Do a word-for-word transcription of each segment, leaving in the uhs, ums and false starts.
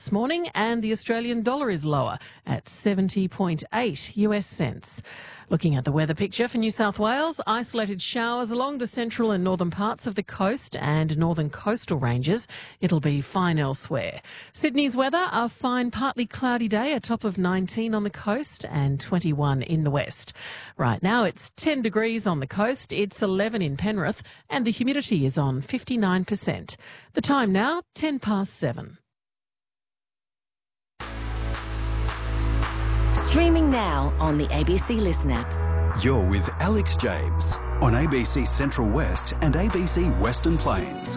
this morning, and the Australian dollar is lower at seventy point eight U S cents. Looking at the weather picture for New South Wales, isolated showers along the central and northern parts of the coast and northern coastal ranges. It'll be fine elsewhere. Sydney's weather, a fine partly cloudy day, a top of nineteen on the coast and twenty-one in the west. Right now it's ten degrees on the coast, it's eleven in Penrith, and the humidity is on fifty-nine percent. The time now, ten past seven. Streaming now on the A B C Listen app. You're with Alex James on A B C Central West and A B C Western Plains.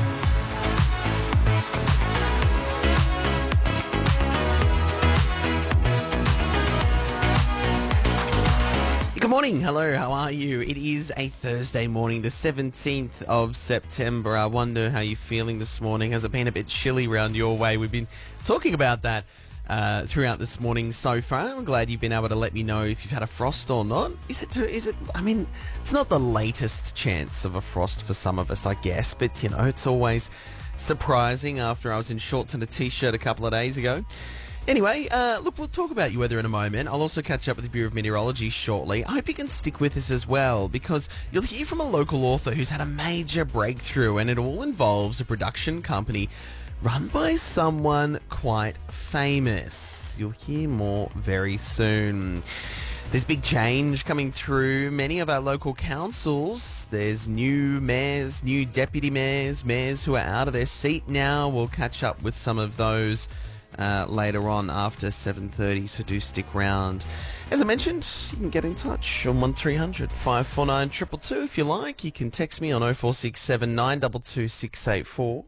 Good morning. Hello, how are you? It is a Thursday morning, the seventeenth of September. I wonder how you're feeling this morning. Has it been a bit chilly around your way? We've been talking about that uh, throughout this morning so far. I'm glad you've been able to let me know if you've had a frost or not. Is it, is it, I mean, it's not the latest chance of a frost for some of us, I guess, but, you know, it's always surprising after I was in shorts and a t-shirt a couple of days ago. Anyway, uh, look, we'll talk about your weather in a moment. I'll also catch up with the Bureau of Meteorology shortly. I hope you can stick with us as well, because you'll hear from a local author who's had a major breakthrough, and it all involves a production company run by someone quite famous. You'll hear more very soon. There's big change coming through many of our local councils. There's new mayors, new deputy mayors, mayors who are out of their seat now. We'll catch up with some of those Uh, later on after seven thirty, so do stick around. As I mentioned, you can get in touch on one three hundred, five four nine, two two two if you like. You can text me on oh four six seven, nine two two, six eight four.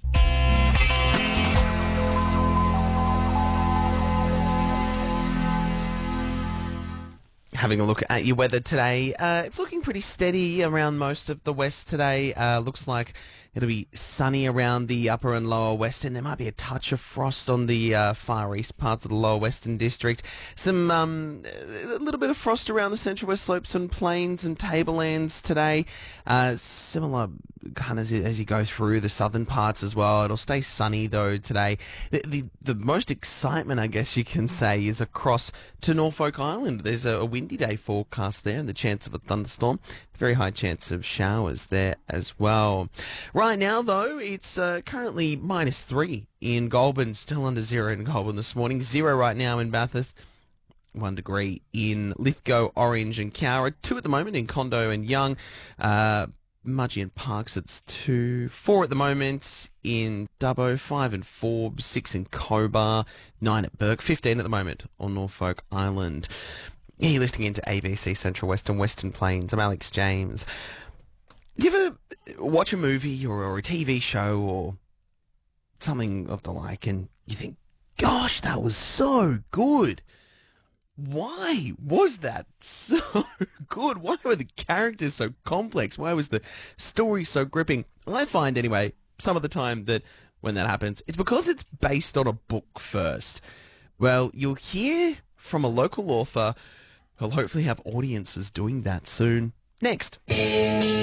Having a look at your weather today, uh, it's looking pretty steady around most of the west today. Uh, looks like it'll be sunny around the upper and lower western. There might be a touch of frost on the uh, far east parts of the lower western district. Some um, a little bit of frost around the central west slopes and plains and tablelands today. Uh, similar kind of as you, as you go through the southern parts as well. It'll stay sunny though today. The, the the most excitement, I guess you can say, is across to Norfolk Island. There's a, a windy day forecast there and the chance of a thunderstorm. Very high chance of showers there as well. Right now, though, it's uh, currently minus three in Goulburn, still under zero in Goulburn this morning. Zero right now in Bathurst. One degree in Lithgow, Orange and Cowra. Two at the moment in Condo and Young. Uh, Mudgee and Parks, it's two. Four at the moment in Dubbo. Five in Forbes. Six in Cobar. Nine at Burke. Fifteen at the moment on Norfolk Island. Yeah, you're listening into A B C Central West and Western Plains. I'm Alex James. Do you ever watch a movie or, or a T V show or something of the like and you think, gosh, that was so good? Why was that so good? Why were the characters so complex? Why was the story so gripping? I find, anyway, some of the time that when that happens, it's because it's based on a book first. Well, you'll hear from a local author who'll hopefully have audiences doing that soon. Next.